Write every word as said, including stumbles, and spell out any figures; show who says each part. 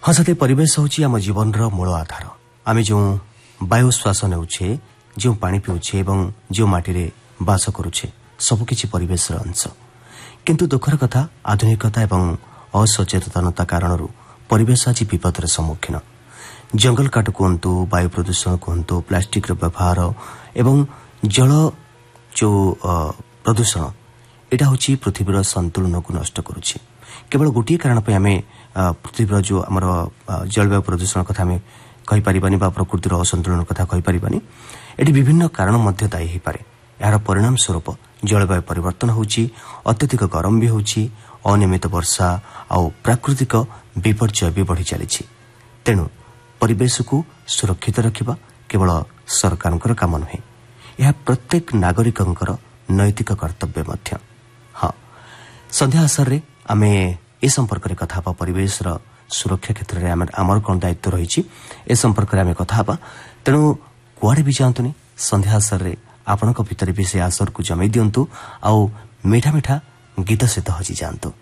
Speaker 1: हाँ साथी परिवेश होची आम जीवन रो मूल आधार। आमे जो वायु श्वास नेउछे, जो पानी पिउछे एवं जो माटी रे बास करूछे सबकिछि परिवेश रो अंश। किंतु दुखर कथा आधुनिकता एवं असचेतनता कारणरू परिवेश आज विपदर सम्मुखीन। जंगल काट कहतु, वायु प्रदूषण कहतु, प्लास्टिक रो व्यवहार एवं जल जो प्रदूषण एटा होची पृथ्वीर संतुलन को नष्ट करूछे। केवल गोटे कारण पे आमे पृथ्वीर जो आमर जलवायु प्रदूषण कथा आमे कहि परिबानी बा प्रकृतिर असंतुलन कथा कहि परिबानी। एटी विभिन्न कारण मध्य दायी हे पारे। यार परिणाम स्वरूप जलवायु परिवर्तन होची, अत्यधिक गरम भी होची, अनियमित वर्षा और प्राकृतिक विपर्यय भी बढ़ी चली। तेणु परिवेश को सुरक्षित रखिबा केवल सरकार काम नुहे, यह प्रत्येक नागरिक नैतिक कर्तव्य मध्य। हाँ, संध्या आसर रे आमे ए संपर्क रे कथा बा परिवेश रा सुरक्षा क्षेत्र रे आमर कोन दायित्व रही ए संपर्क रे आमे कथा बा। तेणु कुआडे भी जातुनी संध्या आसर रे आपनक भितर भी से आसर को जमै दियंतु आउ मीठा मीठा गीत सहित हजी जातु।